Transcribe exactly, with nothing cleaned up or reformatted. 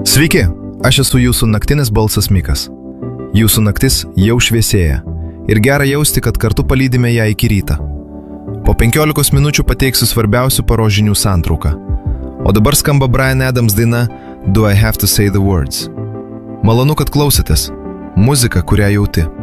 Sveiki, aš esu jūsų naktinis balsas Mikas. Jūsų naktis jau šviesėja ir gera jausti, kad kartu palydime ją iki ryto. Po penkiolikos minučių pateiksiu svarbiausių paros žinių santrauką. O dabar skamba Bryan Adams daina Do I Have to Say the Words. Malonu, kad klausėtės. Muzika, kurią jauti.